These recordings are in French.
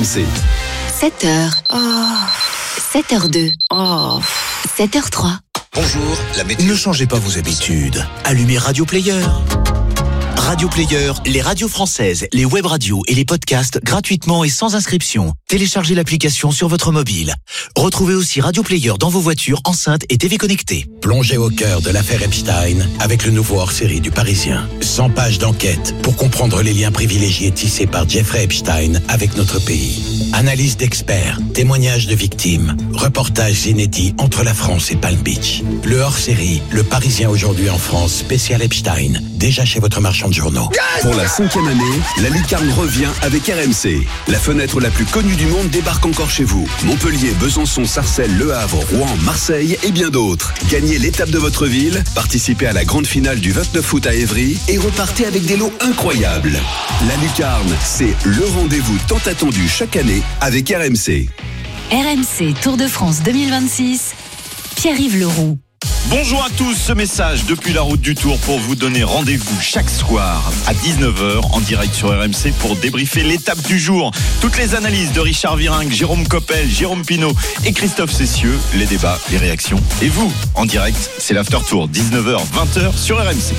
RMC. 7h. 7h02. 7h03. Bonjour, la météo. Ne changez pas vos habitudes. Allumez Radio Player. Radio Player, les radios françaises, les web radios et les podcasts gratuitement et sans inscription. Téléchargez l'application sur votre mobile. Retrouvez aussi Radio Player dans vos voitures, enceintes et TV connectées. Plongez au cœur de l'affaire Epstein avec le nouveau hors-série du Parisien. 100 pages d'enquête pour comprendre les liens privilégiés tissés par Jeffrey Epstein avec notre pays. Analyse d'experts, témoignages de victimes, reportages inédits entre la France et Palm Beach. Le hors-série, le Parisien aujourd'hui en France, spécial Epstein, déjà chez votre marchand de journaux. Pour la 5e année, la lucarne revient avec RMC. La fenêtre la plus connue du monde débarque encore chez vous. Montpellier, Besançon, Sarcelles, Le Havre, Rouen, Marseille et bien d'autres. Gagnez l'étape de votre ville, participez à la grande finale du 29 août à Évry et repartez avec des lots incroyables. La lucarne, c'est le rendez-vous tant attendu chaque année avec RMC. RMC Tour de France 2026. Pierre-Yves Leroux. Bonjour à tous, ce message depuis la route du Tour pour vous donner rendez-vous chaque soir à 19h en direct sur RMC pour débriefer l'étape du jour. Toutes les analyses de Richard Virenque, Jérôme Coppel, Jérôme Pinault et Christophe Cessieux, les débats, les réactions. Et vous, en direct, c'est l'After Tour, 19h, 20h sur RMC.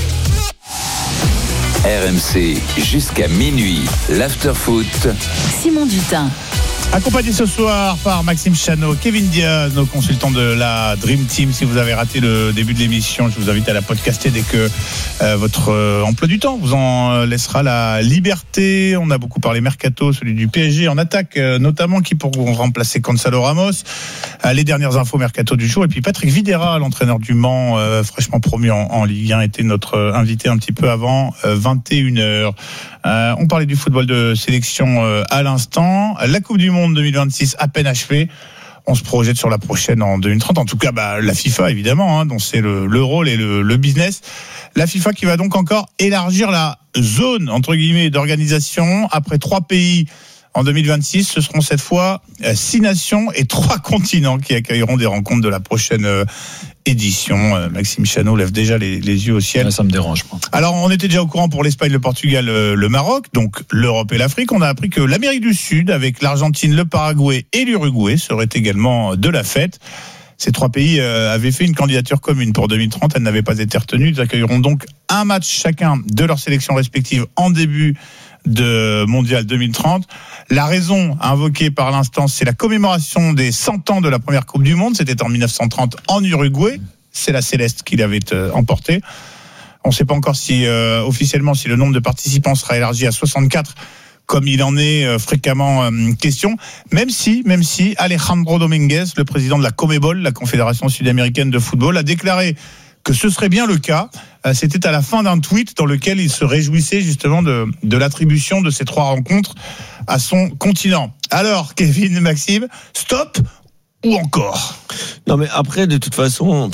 RMC jusqu'à minuit, l'After Foot. Simon Dutin. Accompagné ce soir par Maxime Chano, Kevin Diaz, nos consultants de la Dream Team. Si vous avez raté le début de l'émission, je vous invite à la podcaster dès que votre emploi du temps vous en laissera la liberté. On a beaucoup parlé mercato, celui du PSG en attaque, notamment qui pourront remplacer Gonzalo Ramos. Les dernières infos mercato du jour. Et puis Patrick Videra, l'entraîneur du Mans, fraîchement promu en Ligue 1, était notre invité un petit peu avant 21h. On parlait du football de sélection à l'instant. La Coupe du Monde 2026 à peine achevée. On se projette sur la prochaine en 2030. En tout cas, la FIFA, évidemment, dont c'est le rôle et le business. La FIFA qui va donc encore élargir la zone, entre guillemets, d'organisation. Après 3 pays en 2026, ce seront cette fois 6 nations et 3 continents qui accueilleront des rencontres de la prochaine édition. Maxime Chano lève déjà les yeux au ciel. Ça me dérange, moi. Alors, on était déjà au courant pour l'Espagne, le Portugal, le Maroc, donc l'Europe et l'Afrique. On a appris que l'Amérique du Sud, avec l'Argentine, le Paraguay et l'Uruguay, seraient également de la fête. Ces 3 pays avaient fait une candidature commune pour 2030. Elle n'avait pas été retenue. Ils accueilleront donc un match chacun de leurs sélections respectives en début de Mondial 2030. La raison invoquée par l'instance, c'est la commémoration des 100 ans de la première Coupe du Monde. C'était en 1930 en Uruguay. C'est la Céleste qui l'avait emporté. On ne sait pas encore si officiellement si le nombre de participants sera élargi à 64, comme il en est fréquemment question. Même si Alejandro Dominguez, le président de la Conmebol, la Confédération sud-américaine de football, a déclaré que ce serait bien le cas. C'était à la fin d'un tweet dans lequel il se réjouissait justement de l'attribution de ces 3 rencontres à son continent. Alors, Kevin, Maxime, stop ou encore ? Non, mais après, de toute façon,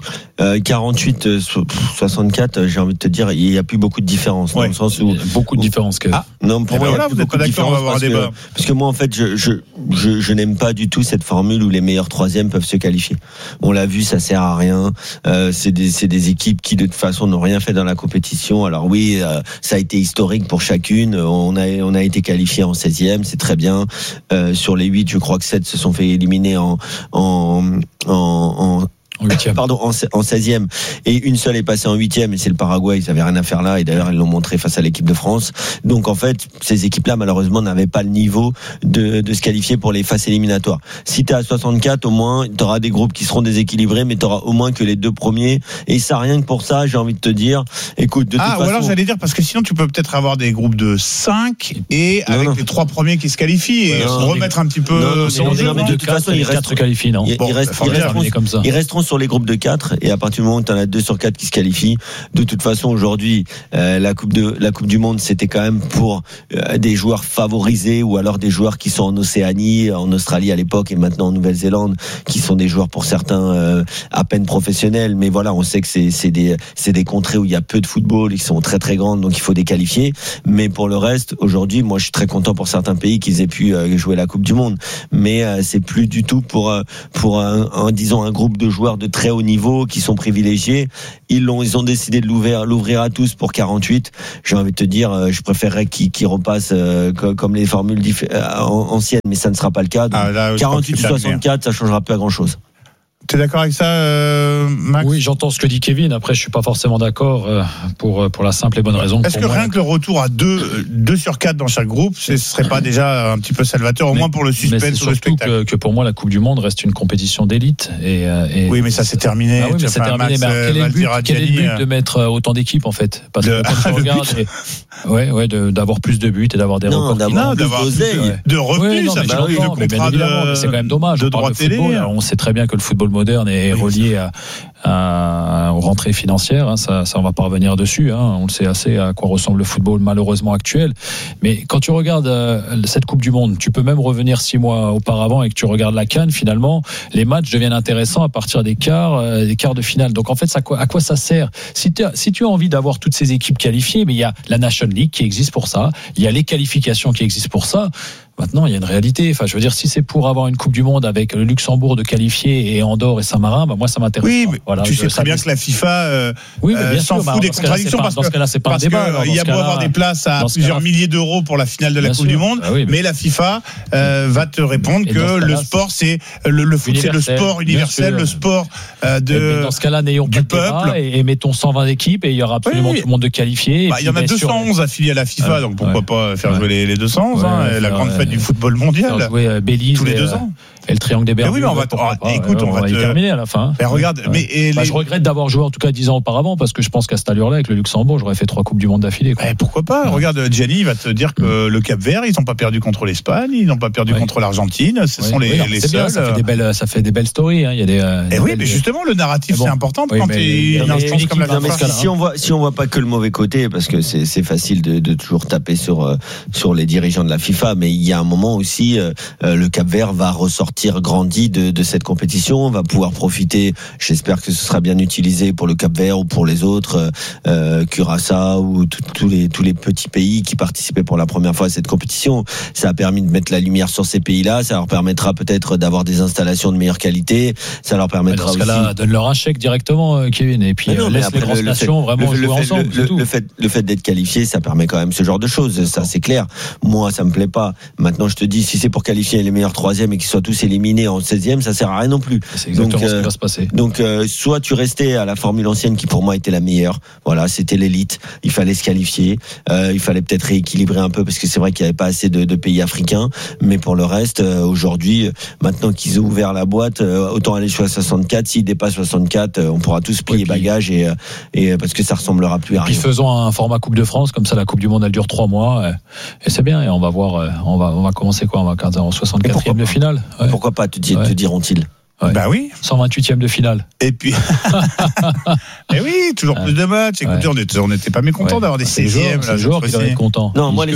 48, 64, j'ai envie de te dire, il n'y a plus beaucoup de différence. Dans le sens où beaucoup de différence. Non, pour moi, voilà, vous n'êtes pas d'accord, on va avoir un débat. Parce que moi, en fait, je n'aime pas du tout cette formule où les meilleurs troisièmes peuvent se qualifier. On l'a vu, ça sert à rien. C'est des équipes qui, de toute façon, n'ont rien fait dans la compétition. Alors oui, ça a été historique pour chacune. On a été qualifié en 16e, c'est très bien. Sur les 8, je crois que 7 se sont fait éliminer en 16e, et une seule est passée en 8e, et c'est le Paraguay. Ils n'avaient rien à faire là, et d'ailleurs ils l'ont montré face à l'équipe de France. Donc en fait, ces équipes-là malheureusement n'avaient pas le niveau de se qualifier pour les phases éliminatoires. Si t'es à 64, au moins t'auras des groupes qui seront déséquilibrés, mais t'auras au moins que les 2 premiers, et ça, rien que pour ça, j'ai envie de te dire, écoute, de toute façon... ou alors j'allais dire, parce que sinon tu peux peut-être avoir des groupes de 5 et avec les 3 premiers qui se qualifient et remettre un petit peu son jeu. De toute façon, il reste 4 qualifiés, non? Ils resteront sur les groupes de 4, et à partir du moment où tu en as 2 sur 4 qui se qualifient, de toute façon aujourd'hui la coupe du monde, c'était quand même pour des joueurs favorisés, ou alors des joueurs qui sont en Océanie, en Australie à l'époque, et maintenant en Nouvelle-Zélande, qui sont des joueurs pour certains à peine professionnels, mais voilà, on sait que c'est des contrées où il y a peu de football, ils sont très très grandes, donc il faut des qualifiés. Mais pour le reste, aujourd'hui, moi je suis très content pour certains pays qu'ils aient pu jouer la Coupe du Monde, mais c'est plus du tout pour disons un groupe de joueurs joueurs de très haut niveau qui sont privilégiés. Ils ont décidé de l'ouvrir à tous pour 48. J'ai envie de te dire, je préférerais qu'ils repassent comme les formules anciennes, mais ça ne sera pas le cas. Donc, 48 ou 64, ça changera pas grand-chose. Tu es d'accord avec ça, Max ? Oui, j'entends ce que dit Kevin. Après, je suis pas forcément d'accord pour la simple et bonne raison. Est-ce que rien que le retour à 2 sur 4 dans chaque groupe, ce serait pas déjà un petit peu salvateur, au moins pour le suspense ou le spectacle ? Que pour moi, la Coupe du Monde reste une compétition d'élite. Oui, mais ça c'est terminé. Ah oui, mais c'est terminé. Quel est le but de mettre autant d'équipes en fait ? Parce que quand tu regardes, d'avoir plus de buts et d'avoir des records. D'avoir de revenus, ça fait plus de contrats mais c'est quand même dommage. De droits télé. On sait très bien que le football moderne est relié aux rentrées financières. Ça, on va pas revenir dessus. On le sait assez à quoi ressemble le football malheureusement actuel. Mais quand tu regardes cette Coupe du Monde, tu peux même revenir 6 mois auparavant et que tu regardes la CAN, finalement, les matchs deviennent intéressants à partir des quarts de finale. Donc en fait, à quoi ça sert ? Si tu as envie d'avoir toutes ces équipes qualifiées, mais il y a la Nation League qui existe pour ça, il y a les qualifications qui existent pour ça. Maintenant, il y a une réalité. Enfin, je veux dire, si c'est pour avoir une Coupe du Monde avec le Luxembourg de qualifié et Andorre et Saint-Marin, moi, ça m'intéresse. Oui, mais voilà, tu sais très bien que la FIFA s'en fout des contradictions dans ce cas-là, c'est pas un débat. Il y a beau avoir des places à plusieurs milliers d'euros pour la finale de la Coupe du Monde, mais la FIFA va te répondre que le sport, c'est le foot, c'est le sport universel, le sport dans ce cas-là, n'ayons pas de débat et mettons 120 équipes et il y aura absolument tout le monde de qualifié. Il y en a 211 affiliés à la FIFA, donc pourquoi pas faire jouer les 211, la grande fête du football mondial tous les 2 ans. Et le triangle des Bermudes. Oui, mais on va y terminer à la fin. Mais regarde, je regrette d'avoir joué en tout cas 10 ans auparavant parce que je pense qu'à cette allure-là, avec le Luxembourg, j'aurais fait 3 Coupes du Monde d'affilée. Pourquoi pas ? Regarde, Gianni va te dire que le Cap-Vert, ils n'ont pas perdu contre l'Espagne, ils n'ont pas perdu contre l'Argentine. Ce sont les seuls. Ça fait des belles stories. Il y a des. Oui, mais justement, le narratif, c'est important quand il y a une instance comme la FIFA. Si on voit pas que le mauvais côté, parce que c'est facile de toujours taper sur les dirigeants de la FIFA, mais il y a un moment aussi, le Cap-Vert va ressortir grandi de cette compétition, va pouvoir profiter. J'espère que ce sera bien utilisé pour le Cap-Vert ou pour les autres, Curaçao ou tous les petits pays qui participaient pour la première fois à cette compétition. Ça a permis de mettre la lumière sur ces pays-là. Ça leur permettra peut-être d'avoir des installations de meilleure qualité. Ça leur permettra aussi. Dans ce cas-là, donne-leur un chèque directement, Kevin, et puis laisse les grosses nations vraiment jouer ensemble. Le fait d'être qualifié, ça permet quand même ce genre de choses. Ça, c'est clair. Moi, ça me plaît pas. Maintenant, je te dis, si c'est pour qualifier les meilleurs 3e et qu'ils soient tous éliminés en 16e, ça sert à rien non plus. C'est exactement ce qui va se passer. Donc, soit tu restais à la formule ancienne qui pour moi était la meilleure. Voilà, c'était l'élite. Il fallait se qualifier. Il fallait peut-être rééquilibrer un peu parce que c'est vrai qu'il n'y avait pas assez de pays africains. Mais pour le reste, aujourd'hui, maintenant qu'ils ont ouvert la boîte, autant aller jusqu'à 64. S'ils dépassent 64, on pourra tous plier bagages et parce que ça ressemblera plus à rien. Puis faisons un format Coupe de France, comme ça la Coupe du Monde elle dure 3 mois et c'est bien. Et on va voir, on va commencer quoi ? On va en 64e de finale. Pourquoi pas, te diront-ils ? Bah oui. 128e de finale. Et puis. Et oui, toujours plus de matchs. Écoutez, on n'était pas mécontents d'avoir des 16e. C'est le joueur qui doit être content. Non, moi, les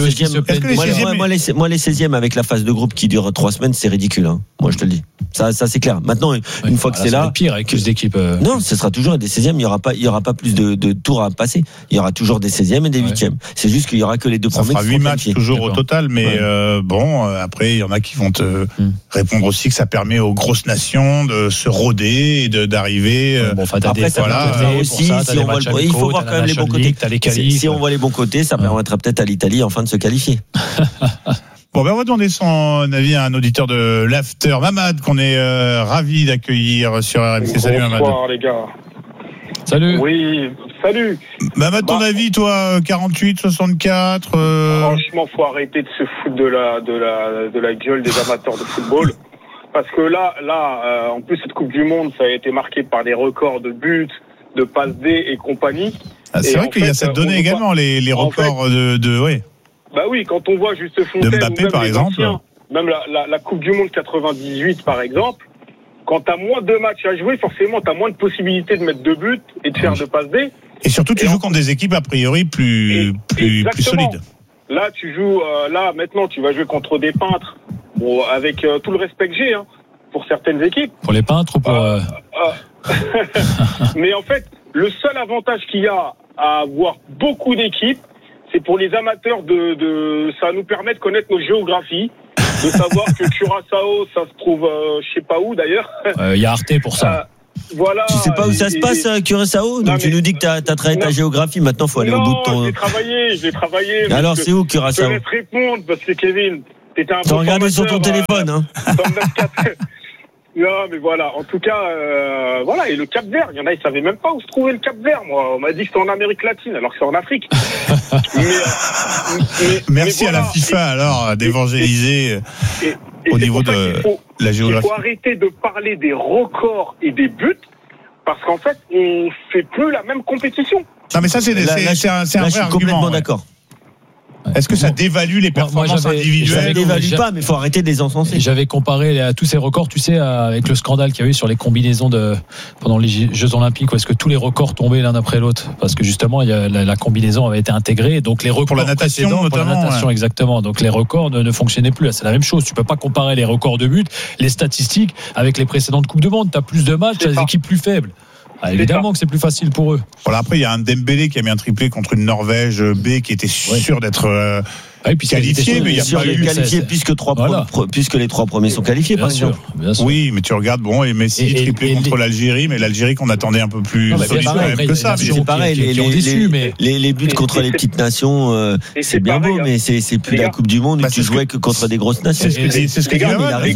16e avec la phase de groupe qui dure 3 semaines, c'est ridicule. Moi, je te le dis. Ça c'est clair. Maintenant, une fois que c'est là. C'est pire avec plus d'équipes. Non, ce sera toujours des 16e. Il y aura pas plus de tours à passer. Il y aura toujours des 16e et des 8e. C'est juste qu'il y aura que les deux premiers. Ça fera 8 matchs toujours au total. Mais après, il y en a qui vont te répondre aussi que ça permet aux grosses nations de se roder et d'arriver. Après, ça aussi, il faut voir quand même les bons côtés. Si on voit les bons côtés, ça permettra peut-être à l'Italie enfin de se qualifier. Bon, on va demander son avis à un auditeur de l'After, Mamad, qu'on est ravi d'accueillir sur RMC. Salut Mamad. Bonsoir les gars. Salut. Oui, salut. Mamad, ton avis, toi, 48, 64 Franchement, faut arrêter de se foutre de la gueule des amateurs de football. Parce que là, en plus, cette Coupe du Monde, ça a été marqué par des records de buts, de passes D et compagnie. C'est vrai qu'il y a cette donnée également, les records de. Bah oui, quand on voit Juste Fontaine, de Mbappé, par exemple. Anciens, même la Coupe du Monde 98, par exemple, quand t'as moins de matchs à jouer, forcément, t'as moins de possibilités de mettre 2 buts et de faire 2 passes D. Et surtout, tu joues contre des équipes, a priori, plus solides. Là, tu joues, maintenant, tu vas jouer contre des peintres. Bon, avec tout le respect que j'ai, pour certaines équipes. Pour les peintres ou pour... Mais en fait, le seul avantage qu'il y a à avoir beaucoup d'équipes, c'est pour les amateurs ça nous permet de connaître nos géographies, de savoir que Curaçao, ça se trouve, je sais pas où d'ailleurs. Il y a Arte pour ça. Voilà. Tu sais pas où ça se passe, Curaçao? Donc tu nous dis que t'as travaillé ta géographie, maintenant faut aller au bout de ton. J'ai travaillé. Alors c'est où, Curaçao? Je te laisse répondre, parce que Kevin, t'étais un peu. T'as regardé sur ton téléphone, hein? Non, mais voilà. En tout cas, voilà. Et le Cap Vert, il y en a, ils savaient même pas où se trouvait le Cap Vert. Moi, on m'a dit que c'était en Amérique latine, alors que c'est en Afrique. Merci voilà. à la FIFA alors d'évangéliser au niveau de la géographie. Il faut arrêter de parler des records et des buts, parce qu'en fait, on fait plus la même compétition. Non, mais ça c'est un vrai argument. Je suis complètement d'accord. Est-ce que ça dévalue les performances individuelles? Ça dévalue pas, mais il faut arrêter de les encenser. J'avais comparé à tous ces records, tu sais, avec le scandale qu'il y a eu sur les combinaisons pendant les Jeux Olympiques, où est-ce que tous les records tombaient l'un après l'autre? Parce que justement, la combinaison avait été intégrée, donc les records pour la natation, notamment, pour la natation, exactement. Donc les records ne fonctionnaient plus. C'est la même chose. Tu peux pas comparer les records de buts, les statistiques avec les précédentes Coupes du Monde. Tu as plus de matchs, tu as des équipes plus faibles. Ah, évidemment que c'est plus facile pour eux. Voilà, après, il y a un Dembélé qui a mis un triplé contre une Norvège B qui était sûr d'être qualifié, mais il y a pas eu qualifié puisque les trois premiers sont qualifiés, bien sûr. Oui, mais tu regardes, et Messi triplé contre l'Algérie, mais l'Algérie qu'on attendait un peu plus solide quand même que ça. C'est pareil, les buts contre les petites nations, c'est bien beau, mais c'est plus la Coupe du Monde où tu jouais que contre des grosses nations. C'est ce que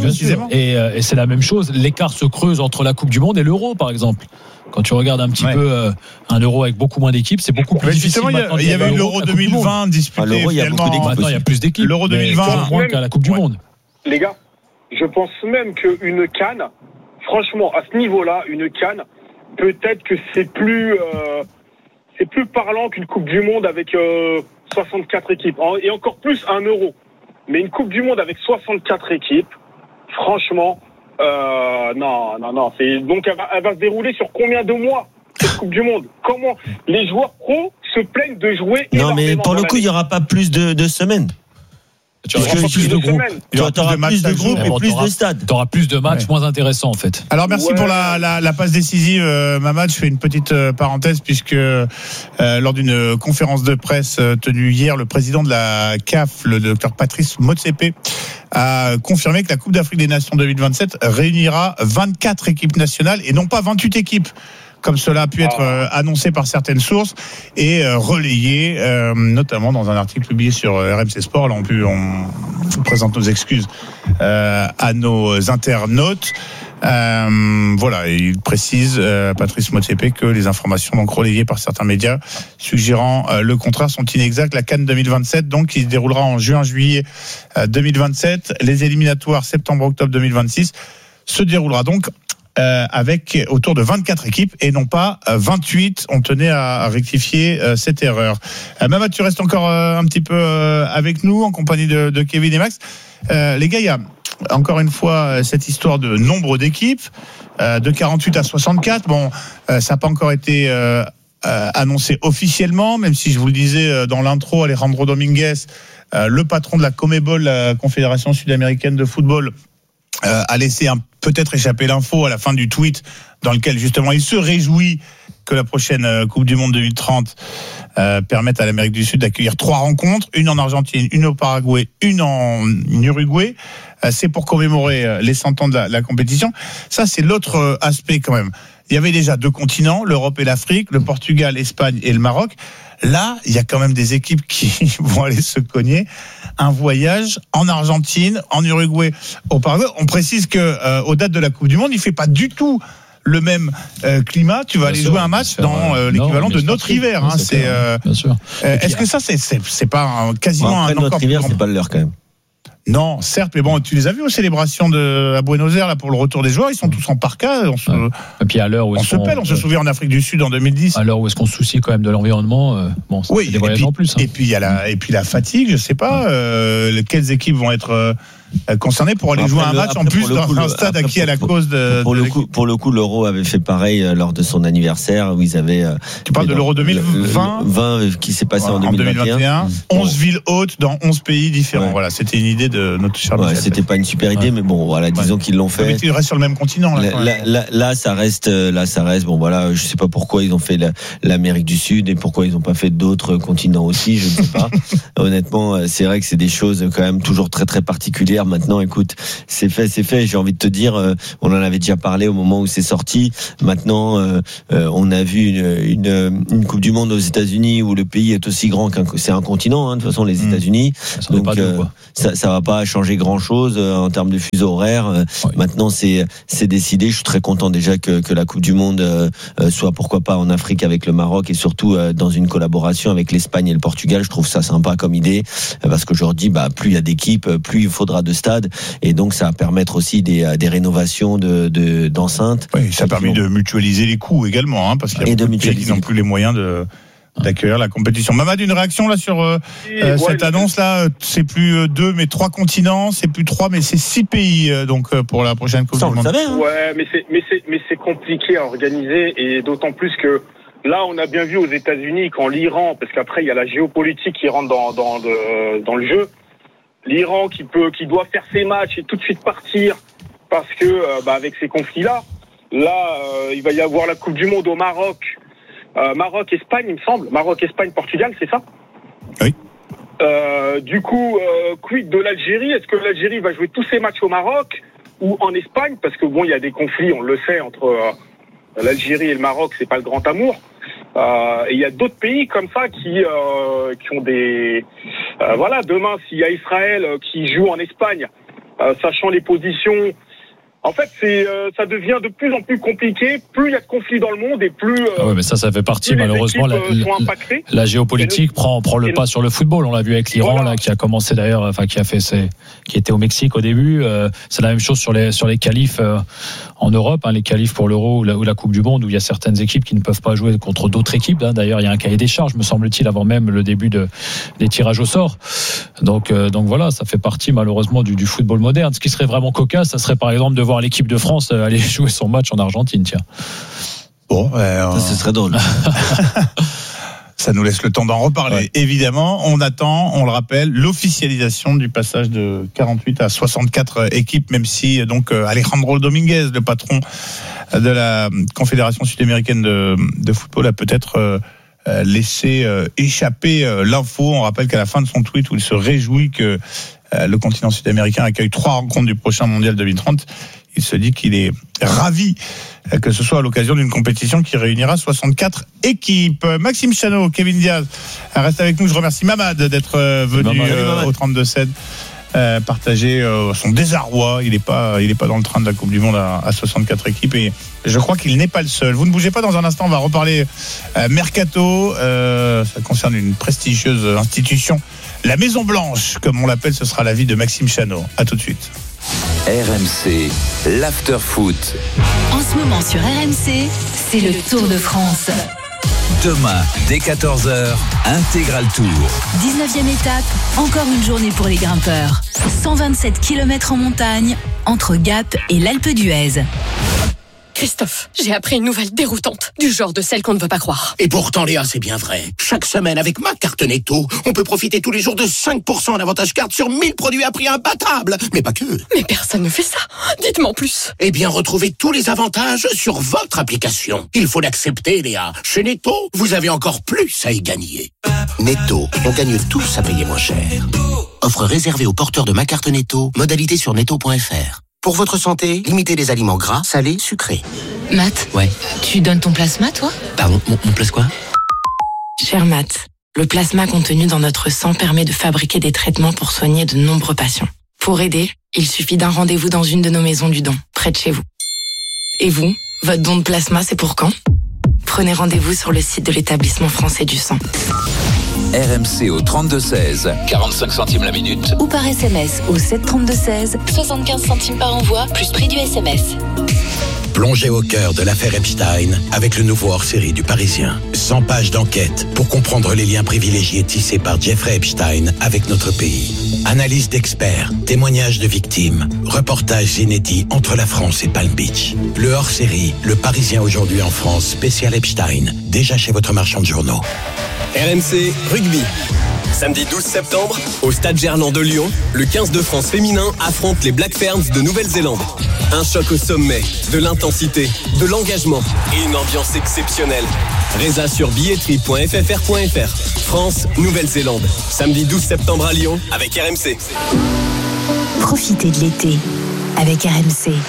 et c'est la même chose. L'écart se creuse entre la Coupe du Monde et l'Euro, par exemple. Quand tu regardes un petit peu un Euro avec beaucoup moins d'équipes, c'est beaucoup plus difficile. Il y avait eu l'Euro 2020 disputé. L'Euro, il y a beaucoup d'équipes. Maintenant, il y a plus d'équipes. L'Euro 2020 moins qu'à la Coupe du Monde. Les gars, je pense même qu'une CAN, franchement, à ce niveau-là, une CAN, peut-être que c'est plus parlant qu'une Coupe du Monde avec 64 équipes. Et encore plus un Euro. Mais une Coupe du Monde avec 64 équipes, franchement. Non. Donc elle va se dérouler sur combien de mois, cette Coupe du Monde? Comment les joueurs pros se plaignent de jouer? Non, mais pour le coup, il n'y aura pas plus de semaines. Tu auras plus de groupes. Tu auras plus de groupes et plus de stades. Tu auras plus de matchs moins intéressants, en fait. Alors merci pour la passe décisive, Mamad. Je fais une petite parenthèse puisque lors d'une conférence de presse tenue hier, le président de la CAF, le docteur Patrice Motsepe, a confirmé que la Coupe d'Afrique des Nations 2027 réunira 24 équipes nationales et non pas 28 équipes, comme cela a pu être annoncé par certaines sources et relayé notamment dans un article publié sur RMC Sport. Là, on présente nos excuses à nos internautes. Voilà, et il précise, Patrice Motsepe, que les informations donc relayées par certains médias suggérant le contraire sont inexactes. La CAN 2027, donc, qui se déroulera en juin-juillet 2027, les éliminatoires septembre-octobre 2026, se déroulera donc avec autour de 24 équipes et non pas 28. On tenait à rectifier cette erreur. Mamad, tu restes encore un petit peu avec nous en compagnie de Kevin et Max. Les gars, il y a encore une fois cette histoire de nombre d'équipes, de 48 à 64. Bon, ça n'a pas encore été annoncé officiellement, même si je vous le disais dans l'intro, Alejandro Dominguez, le patron de la CONMEBOL, la Confédération sud-américaine de football, a laissé peut-être échapper l'info à la fin du tweet dans lequel justement il se réjouit que la prochaine Coupe du Monde 2030 permette à l'Amérique du Sud d'accueillir 3 rencontres, une en Argentine, une au Paraguay, une en Uruguay. C'est pour commémorer les 100 ans de la compétition. Ça, c'est l'autre aspect quand même. Il y avait déjà 2 continents, l'Europe et l'Afrique, le Portugal, l'Espagne et le Maroc. Là, il y a quand même des équipes qui vont aller se cogner un voyage en Argentine, en Uruguay, au Paraguay. On précise que aux dates de la Coupe du Monde, il fait pas du tout le même climat. Tu vas aller jouer un match dans l'équivalent de notre hiver. Hein, c'est bien sûr. Est-ce que ça c'est pas quasiment un encore notre hiver, c'est pas le leur quand même. Non, certes, mais bon, tu les as vus aux célébrations à Buenos Aires là pour le retour des joueurs, ils sont tous en parka. Et puis à l'heure où on se souvient en Afrique du Sud en 2010. À l'heure où est-ce qu'on se soucie quand même de l'environnement, bon, c'est des voyages en plus. Et puis il y a la fatigue, je sais pas, quelles équipes vont être concerné pour aller jouer un match en plus dans un stade acquis à la cause de. Pour le coup, l'Euro avait fait pareil lors de son anniversaire où ils avaient. Tu parles de l'Euro 2020 qui s'est passé en 2021. 11 villes hautes dans 11 pays différents. Ouais. Voilà, c'était une idée de notre cher Michel. C'était pas une super idée, mais bon, voilà, disons qu'ils l'ont fait. Mais ils restent sur le même continent. Là, ça reste. Bon, voilà, je sais pas pourquoi ils ont fait l'Amérique du Sud et pourquoi ils ont pas fait d'autres continents aussi. Je ne sais pas. Honnêtement, c'est vrai que c'est des choses quand même toujours très très particulières hier. Maintenant, écoute, c'est fait. J'ai envie de te dire, on en avait déjà parlé au moment où c'est sorti. Maintenant, on a vu une Coupe du Monde aux États-Unis où le pays est aussi grand c'est un continent, de toute façon, les États-Unis. Donc, ça va pas changer grand-chose en termes de fuseau horaire. Maintenant, c'est décidé. Je suis très content déjà que la Coupe du Monde soit, pourquoi pas, en Afrique avec le Maroc et surtout dans une collaboration avec l'Espagne et le Portugal. Je trouve ça sympa comme idée parce qu'aujourd'hui, plus il y a d'équipes, plus il faudra de stades et donc ça va permettre aussi des rénovations d'enceintes. Oui, ça a permis de mutualiser les coûts également, parce qu'il y a beaucoup de pays qui n'ont plus les moyens d'accueillir la compétition. Mamad, une réaction là sur cette annonce là, c'est plus 2 mais 3 continents, c'est plus 3 mais c'est 6 pays donc pour la prochaine Coupe du Monde. Ouais, mais c'est compliqué à organiser et d'autant plus que là on a bien vu aux États-Unis quand l'Iran, parce qu'après il y a la géopolitique qui rentre dans le jeu, l'Iran qui doit faire ses matchs et tout de suite partir parce que avec ces conflits là, il va y avoir la Coupe du Monde au Maroc. Maroc-Espagne, il me semble. Maroc-Espagne-Portugal, c'est ça ? Oui. Du coup, quid de l'Algérie ? Est-ce que l'Algérie va jouer tous ses matchs au Maroc ou en Espagne ? Parce que il y a des conflits, on le sait, entre l'Algérie et le Maroc, c'est pas le grand amour. Et il y a d'autres pays comme ça qui ont des... demain, s'il y a Israël qui joue en Espagne, sachant les positions... En fait, ça devient de plus en plus compliqué. Plus il y a de conflits dans le monde et plus. Oui, mais ça fait partie malheureusement. La géopolitique prend le pas sur le football. On l'a vu avec l'Iran là, qui a commencé d'ailleurs, qui était au Mexique au début. C'est la même chose sur les qualifs en Europe, les qualifs pour l'Euro ou la Coupe du Monde, où il y a certaines équipes qui ne peuvent pas jouer contre d'autres équipes. D'ailleurs, il y a un cahier des charges, me semble-t-il, avant même le début des tirages au sort. Donc voilà, ça fait partie malheureusement du football moderne. Ce qui serait vraiment cocasse, ça serait par exemple de voir l'équipe de France aller jouer son match en Argentine, tiens. Bon, ça ce serait drôle. Ça nous laisse le temps d'en reparler. Ouais. Évidemment, on attend, on le rappelle, l'officialisation du passage de 48 à 64 équipes, même si donc Alejandro Dominguez, le patron de la Confédération sud-américaine de football, a peut-être laissé échapper l'info. On rappelle qu'à la fin de son tweet où il se réjouit que le continent sud-américain accueille 3 rencontres du prochain mondial 2030, il se dit qu'il est ravi que ce soit à l'occasion d'une compétition qui réunira 64 équipes. Maxime Chanot, Kevin Diaz reste avec nous. Je remercie Mamad d'être venu au 32-7 partager son désarroi. Il n'est pas dans le train de la Coupe du Monde à 64 équipes et je crois qu'il n'est pas le seul. Vous ne bougez pas, dans un instant on va reparler Mercato. Ça concerne une prestigieuse institution, la Maison Blanche comme on l'appelle. Ce sera l'avis de Maxime Chanot. À tout de suite. RMC, l'after-foot. En ce moment sur RMC, c'est le Tour de France. Demain, dès 14h, Intégral Tour. 19e étape, encore une journée pour les grimpeurs. 127 km en montagne, entre Gap et l'Alpe d'Huez. Christophe, j'ai appris une nouvelle déroutante, du genre de celle qu'on ne veut pas croire. Et pourtant, Léa, c'est bien vrai. Chaque semaine, avec ma carte Netto, on peut profiter tous les jours de 5% d'avantage carte sur 1000 produits à prix imbattable. Mais pas que. Mais personne ne fait ça. Dites-moi en plus. Eh bien, retrouvez tous les avantages sur votre application. Il faut l'accepter, Léa. Chez Netto, vous avez encore plus à y gagner. Netto, on gagne tous à payer moins cher. Offre réservée aux porteurs de ma carte Netto. Modalité sur netto.fr. Pour votre santé, limitez les aliments gras, salés, sucrés. Matt, ouais. Tu donnes ton plasma, toi ? Pardon, mon place quoi ? Cher Matt, le plasma contenu dans notre sang permet de fabriquer des traitements pour soigner de nombreux patients. Pour aider, il suffit d'un rendez-vous dans une de nos maisons du don, près de chez vous. Et vous, votre don de plasma, c'est pour quand ? Prenez rendez-vous sur le site de l'établissement français du sang. RMC au 32-16, 45 centimes la minute. Ou par SMS au 732-16, 75 centimes par envoi, plus prix du SMS. Plongez au cœur de l'affaire Epstein avec le nouveau hors-série du Parisien. 100 pages d'enquête pour comprendre les liens privilégiés tissés par Jeffrey Epstein avec notre pays. Analyse d'experts, témoignages de victimes, reportages inédits entre la France et Palm Beach. Le hors-série, le Parisien aujourd'hui en France, spécial Epstein, déjà chez votre marchand de journaux. RMC Rugby. Samedi 12 septembre, au Stade Gerland de Lyon, le 15 de France féminin affronte les Black Ferns de Nouvelle-Zélande. Un choc au sommet, de l'intensité, de l'engagement et une ambiance exceptionnelle. Résa sur billetterie.ffr.fr. France, Nouvelle-Zélande. Samedi 12 septembre à Lyon avec RMC. Profitez de l'été avec RMC.